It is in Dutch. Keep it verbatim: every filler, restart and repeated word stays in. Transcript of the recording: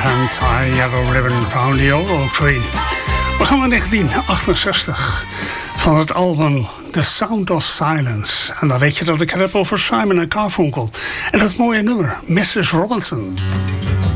and tie yellow ribbon round the old oak tree. We gaan naar negentien achtenzestig van het album The Sound of Silence. En dan weet je dat ik het heb over Simon en Garfunkel. En dat mooie nummer, missus Robinson.